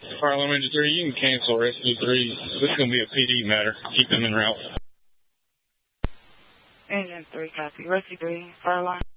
Fire alarm engine 3, you can cancel rescue 3. This is going to be a PD matter. Keep them en route. Engine 3, copy. Rescue 3, fire alarm.